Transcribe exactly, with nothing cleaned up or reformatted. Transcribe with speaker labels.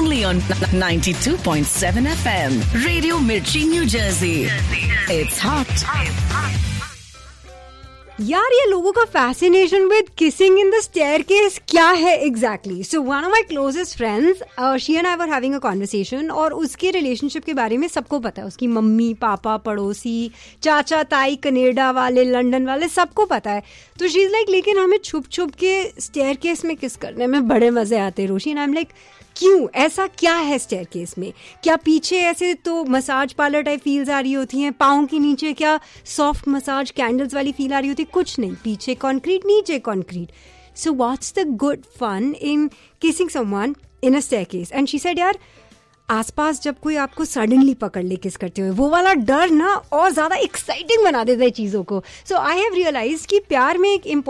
Speaker 1: only on ninety-two point seven F M. Radio Mirchi, New Jersey. It's hot.
Speaker 2: यार ये लोगों का fascination with kissing in the staircase क्या है exactly? So one of my closest friends, she and I were having a conversation, और उसके relationship के बारे में सबको पता है. उसकी मम्मी पापा, पड़ोसी, चाचा ताई, कनेडा वाले, लंदन वाले, सबको पता है. तो शी इज लाइक, लेकिन हमें छुप छुप के स्टेयरकेस में किस करने में बड़े मजे आते हैं रोशी. एंड आई एम लाइक, क्यों? ऐसा क्या है स्टेयरकेस में? क्या पीछे ऐसे तो मसाज पार्लर टाइप फील्स आ रही होती हैं, पाँव के नीचे क्या सॉफ्ट मसाज कैंडल्स वाली फील आ रही होती है? कुछ नहीं, पीछे कंक्रीट, नीचे concrete. So what's the good fun in kissing someone in a staircase? And she said, यार आसपास जब कोई आपको सडनली पकड़ ले किस करते हुए, वो वाला डर ना और ज्यादा एक्साइटिंग बना देता है चीजों को. सो आई हैव रियलाइज्ड कि प्यार में एक